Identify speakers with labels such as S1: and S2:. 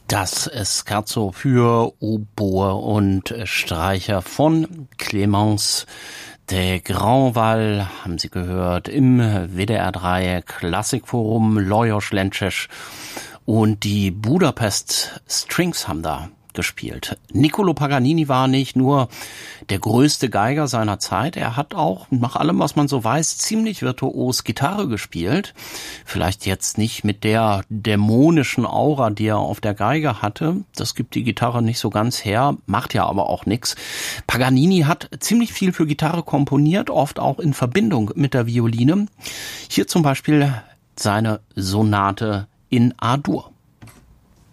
S1: Das Scherzo für Oboe und Streicher von Clémence de Grandval haben Sie gehört im WDR 3 Klassikforum. Lajos Lences und die Budapest Strings haben da gespielt. Niccolò Paganini war nicht nur der größte Geiger seiner Zeit, er hat auch, nach allem, was man so weiß, ziemlich virtuos Gitarre gespielt. Vielleicht jetzt nicht mit der dämonischen Aura, die er auf der Geige hatte. Das gibt die Gitarre nicht so ganz her, macht ja aber auch nichts. Paganini hat ziemlich viel für Gitarre komponiert, oft auch in Verbindung mit der Violine. Hier zum Beispiel seine Sonate in A-Dur.